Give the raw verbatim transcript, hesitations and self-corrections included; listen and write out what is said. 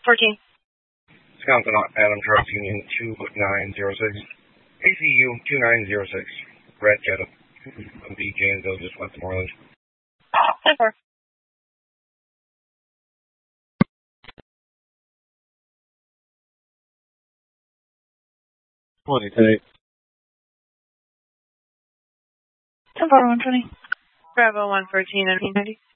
fourteen. Wisconsin Adam Charles Union two nine zero six. A C U two nine zero six. Red Jetta. B Janesville, just Westmoreland. ten four. twenty, ten eight. ten four, one twenty. Bravo one fourteen and ninety.